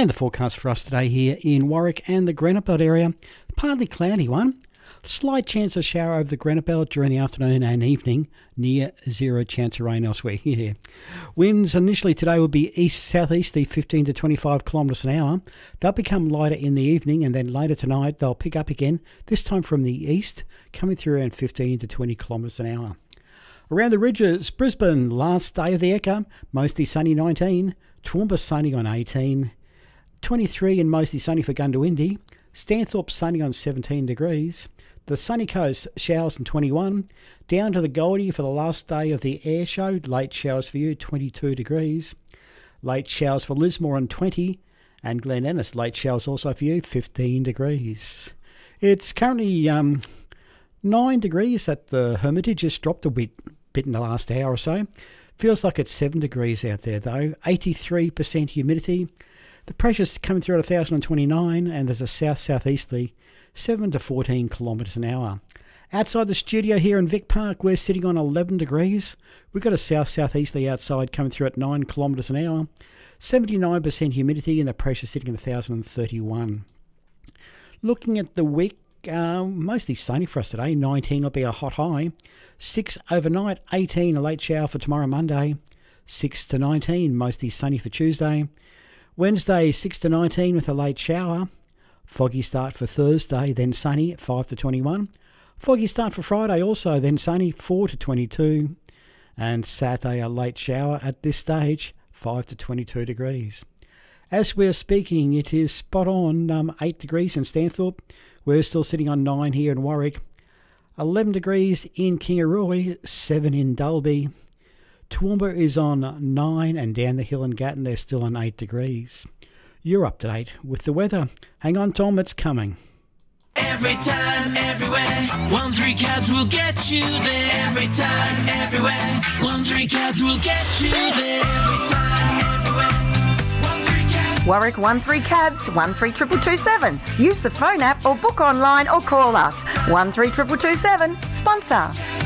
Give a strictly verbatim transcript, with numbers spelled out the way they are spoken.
And the forecast for us today here in Warwick and the Granite Belt area, partly cloudy one. Slight chance of shower over the Granite Belt during the afternoon and evening, near zero chance of rain elsewhere. Yeah. Winds initially today will be east-southeasterly fifteen to twenty-five kilometres an hour. They'll become lighter in the evening, and then later tonight they'll pick up again, this time from the east, coming through around fifteen to twenty kilometres an hour. Around the ridges, Brisbane, last day of the Ekka, mostly sunny nineteen, Toowoomba sunny on eighteen, twenty-three and mostly sunny for Goondiwindi, Stanthorpe sunny on seventeen degrees, the sunny coast showers on twenty-one, down to the Goldie for the last day of the air show, late showers for you, twenty-two degrees, late showers for Lismore on twenty, and Glen Innes, late showers also for you, fifteen degrees. It's currently um, nine degrees at the Hermitage, just dropped a bit, bit in the last hour or so. Feels like it's seven degrees out there though, eighty-three percent humidity. The pressure's coming through at one thousand twenty-nine, and there's a south-southeasterly seven to fourteen kilometres an hour. Outside the studio here in Vic Park, we're sitting on eleven degrees. We've got a south-southeasterly outside coming through at nine kilometres an hour. seventy-nine percent humidity, and the pressure sitting at one thousand thirty-one. Looking at the week, uh, mostly sunny for us today. nineteen will be a hot high. six overnight, eighteen a late shower for tomorrow Monday. six to nineteen, mostly sunny for Tuesday. Wednesday, six to nineteen with a late shower. Foggy start for Thursday, then sunny at five to twenty-one. Foggy start for Friday also, then sunny four to twenty-two. And Saturday, a late shower at this stage, five to twenty-two degrees. As we're speaking, it is spot on um, eight degrees in Stanthorpe. We're still sitting on nine here in Warwick. eleven degrees in Kingaroy, seven in Dalby. Toowoomba is on nine, and down the hill in Gatton they're still on eight degrees. You're up to date with the weather. Hang on, Tom, it's coming. Every time, everywhere, one three cabs will get you there. Every time, everywhere, one three cabs will get you there. Every time, everywhere, one three cabs. Warwick one three cabs, one three two two two seven. Use the phone app or book online or call us. one three two two two seven. Sponsor.